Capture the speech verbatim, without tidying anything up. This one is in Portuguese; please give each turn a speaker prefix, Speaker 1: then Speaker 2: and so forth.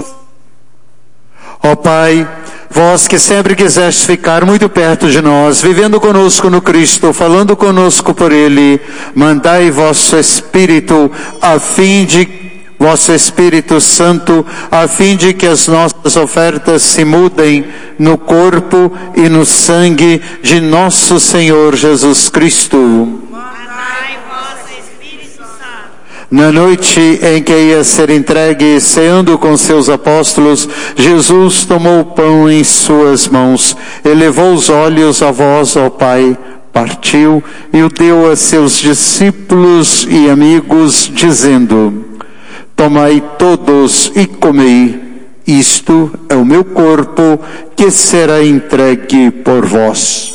Speaker 1: Ó Pai, vós que sempre quiseste ficar muito perto de nós, vivendo conosco no Cristo, falando conosco por Ele, mandai vosso Espírito, a fim de, vosso Espírito Santo, a fim de que as nossas ofertas se mudem no corpo e no sangue de nosso Senhor Jesus Cristo. Na noite em que ia ser entregue, ceando com seus apóstolos, Jesus tomou o pão em suas mãos, elevou os olhos a vós, ó Pai, partiu e o deu a seus discípulos e amigos, dizendo: tomai todos e comei, isto é o meu corpo que será entregue por vós.